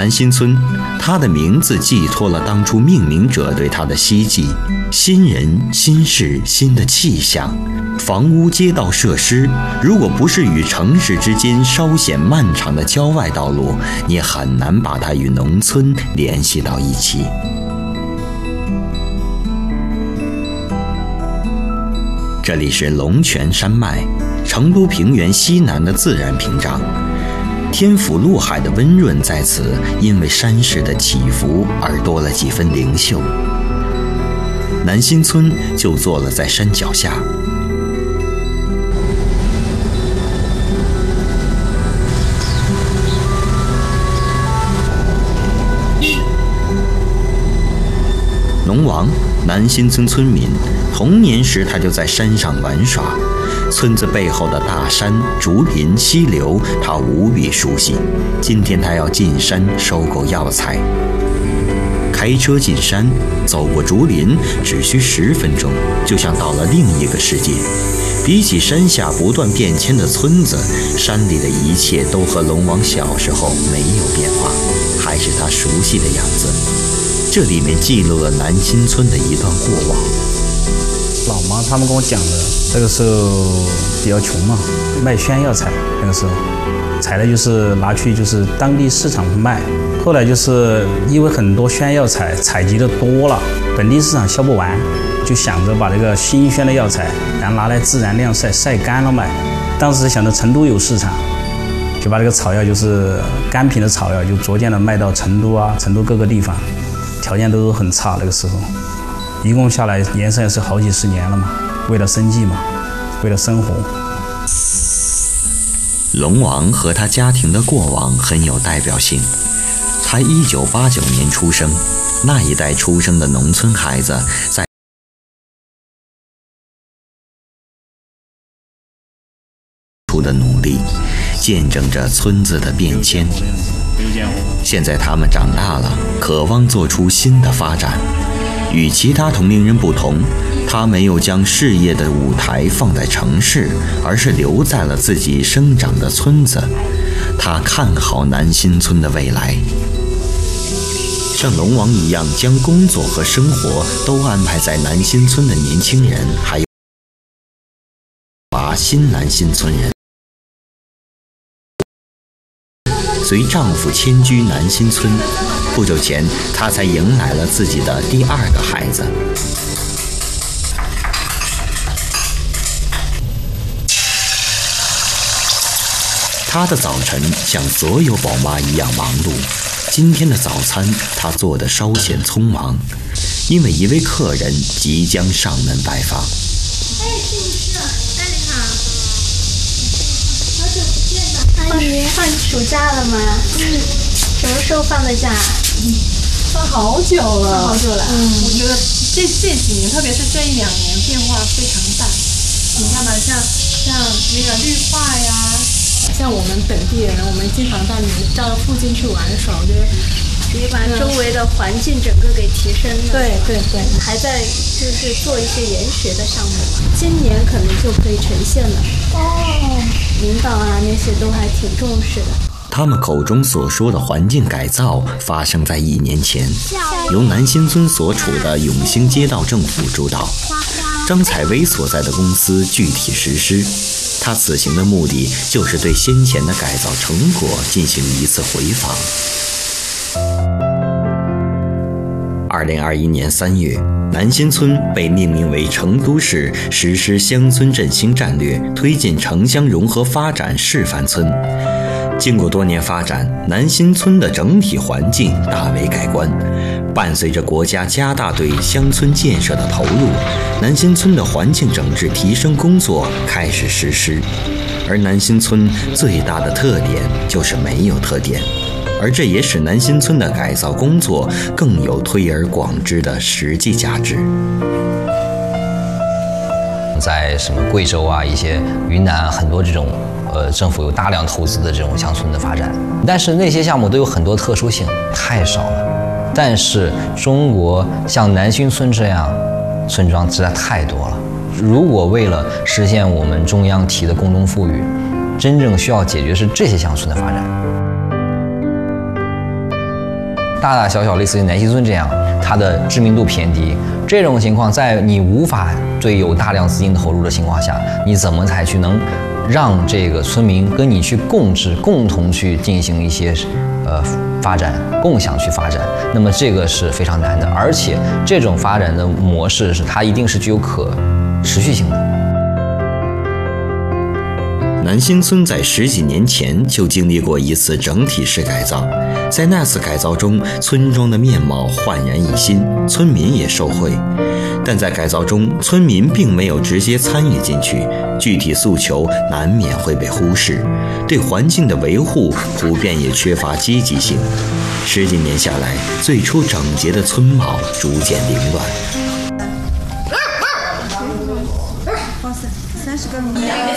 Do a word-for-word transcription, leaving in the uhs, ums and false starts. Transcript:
南新村，它的名字寄托了当初命名者对它的希冀：新人、新事、新的气象。房屋、街道设施，如果不是与城市之间稍显漫长的郊外道路，你很难把它与农村联系到一起。这里是龙泉山脉，成都平原西南的自然屏障。天府陆海的温润在此因为山势的起伏而多了几分灵秀。南新村就坐落在山脚下。农王，南新村村民，童年时他就在山上玩耍，村子背后的大山、竹林、溪流，他无比熟悉。今天他要进山收购药材，开车进山，走过竹林，只需十分钟，就像到了另一个世界。比起山下不断变迁的村子，山里的一切都和龙王小时候没有变化，还是他熟悉的样子。这里面记录了南新村的一段过往。 老妈他们跟我讲的，那个时候比较穷嘛，卖宣药材，那个时候采的就是拿去就是当地市场卖。后来就是因为很多宣药材采集的多了，本地市场销不完，就想着把这个新鲜的药材，然后拿来自然晾晒，晒干了卖。当时想着成都有市场，就把这个草药就是干品的草药就逐渐的卖到成都啊，成都各个地方。条件都很差，那个时候，一共下来延伸也是好几十年了嘛，为了生计嘛，为了生活。 龙王和他家庭的过往很有代表性。他一九八九年出生，那一代出生的农村孩子在出的努力，见证着村子的变迁。现在他们长大了，渴望做出新的发展。与其他同龄人不同，他没有将事业的舞台放在城市，而是留在了自己生长的村子。他看好南新村的未来。像龙王一样将工作和生活都安排在南新村的年轻人，还有新南新村人。随丈夫迁居南新村，不久前，她才迎来了自己的第二个孩子。她的早晨像所有宝妈一样忙碌。今天的早餐，她做得稍显匆忙，因为一位客人即将上门拜访。 哎，是是，哎你好，好久不见了。阿姨，放暑假了吗？嗯，什么时候放的假？ 嗯，放好久了， 放好久了。 嗯，我觉得这这几年，特别是这一两年，变化非常大。你看吧，像像那个绿化呀，像我们本地人，我们经常到你们到附近去玩的时候，我觉得。 可以把周围的环境整个给提升了。 对对对， 还在就是做一些研学的项目，今年可能就可以呈现了。哦，领导啊那些都还挺重视的。 他们口中所说的环境改造发生在一年前，由南新村所处的永兴街道政府主导，张采薇所在的公司具体实施。他此行的目的就是对先前的改造成果进行一次回访。二零二一年三月，南新村被命名为成都市实施乡村振兴战略、推进城乡融合发展示范村。经过多年发展，南新村的整体环境大为改观。伴随着国家加大对乡村建设的投入，南新村的环境整治提升工作开始实施。而南新村最大的特点就是没有特点。而这也使南新村的改造工作更有推而广之的实际价值。 在什么贵州啊、一些云南很多这种呃政府有大量投资的这种乡村的发展，但是那些项目都有很多特殊性，太少了。但是中国像南新村这样村庄实在太多了。如果为了实现我们中央提的共同富裕，真正需要解决是这些乡村的发展。 大大小小类似于南溪村这样，它的知名度偏低。这种情况，在你无法对有大量资金投入的情况下，你怎么才去能让这个村民跟你去共治，共同去进行一些呃发展，共享去发展？那么这个是非常难的，而且这种发展的模式是它一定是具有可持续性的。 南新村在十几年前就经历过一次整体式改造，在那次改造中，村庄的面貌焕然一新，村民也受惠。但在改造中，村民并没有直接参与进去，具体诉求难免会被忽视，对环境的维护普遍也缺乏积极性。十几年下来，最初整洁的村貌逐渐凌乱。 三十个。